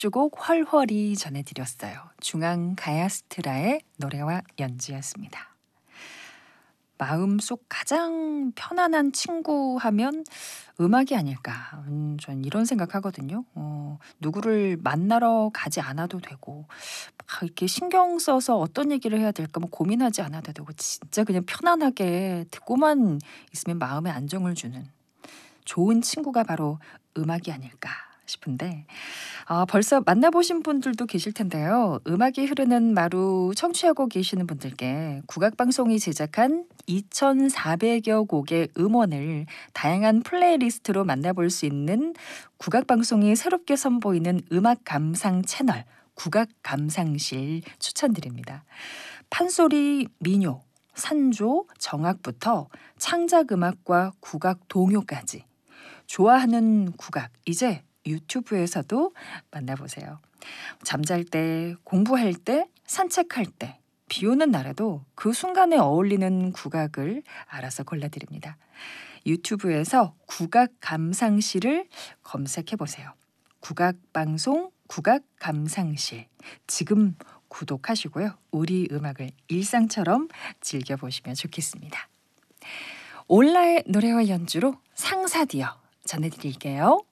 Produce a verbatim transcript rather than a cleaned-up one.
두 곡 활활히 전해드렸어요. 중앙가야스트라의 노래와 연주였습니다. 마음속 가장 편안한 친구 하면 음악이 아닐까. 음, 전 이런 생각하거든요. 어, 누구를 만나러 가지 않아도 되고 막 이렇게 신경 써서 어떤 얘기를 해야 될까 뭐 고민하지 않아도 되고 진짜 그냥 편안하게 듣고만 있으면 마음에 안정을 주는 좋은 친구가 바로 음악이 아닐까 싶은데 아, 벌써 만나보신 분들도 계실 텐데요. 음악이 흐르는 마루 청취하고 계시는 분들께 국악방송이 제작한 이천사백여 곡의 음원을 다양한 플레이리스트로 만나볼 수 있는 국악방송이 새롭게 선보이는 음악 감상 채널 국악감상실 추천드립니다. 판소리, 민요, 산조, 정악부터 창작음악과 국악 동요까지 좋아하는 국악 이제 유튜브에서도 만나보세요. 잠잘 때, 공부할 때, 산책할 때, 비 오는 날에도 그 순간에 어울리는 국악을 알아서 골라드립니다. 유튜브에서 국악 감상실을 검색해 보세요. 국악방송 국악 감상실 지금 구독하시고요. 우리 음악을 일상처럼 즐겨보시면 좋겠습니다. 올라의 노래와 연주로 상사디어 전해드릴게요.